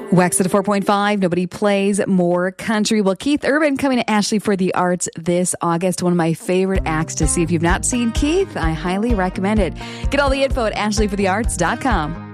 Wax at a 4.5. Nobody plays more country. Well, Keith Urban coming to Ashley for the Arts this August. One of my favorite acts to see. If you've not seen Keith, I highly recommend it. Get all the info at ashleyforthearts.com.